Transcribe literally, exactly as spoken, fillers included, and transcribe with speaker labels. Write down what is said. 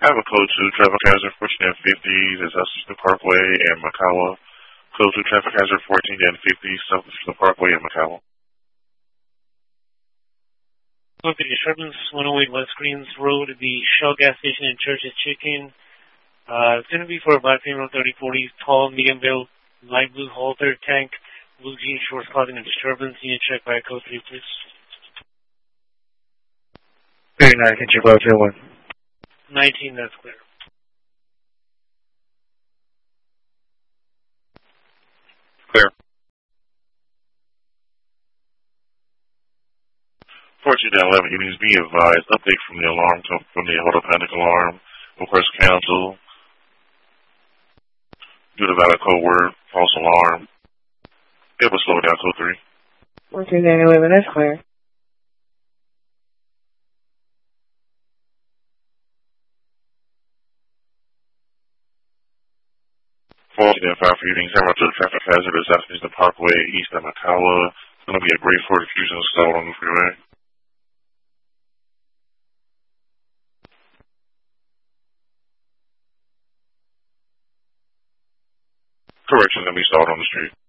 Speaker 1: I have a code two traffic hazard fourteen and fifty. That's South Parkway and Makawa. Code two traffic hazard fourteen and fifty. South Parkway and Makawa.
Speaker 2: Okay, disturbance one oh eight West Greens Road, the Shell gas station in Church's Chicken. Uh, it's going to be for a black female thirty forty, tall, medium build, light blue halter tank, blue jean shorts causing a disturbance. You need to check by code three, please.
Speaker 3: thirty-nine, can you go to one?
Speaker 2: nineteen, that's clear.
Speaker 1: Clear. fourteen and eleven, units be advised. Update from the alarm to, from the auto panic alarm. Request cancel. Due to valid code word, false alarm. It will slow down code three.
Speaker 3: fourteen and eleven, that's clear.
Speaker 1: fourteen and five for evenings. Hammer to the traffic hazard is South the Parkway, east of Makawa. It's going to be a grade four diffusion installed on the freeway. Correction, that we installed on the street.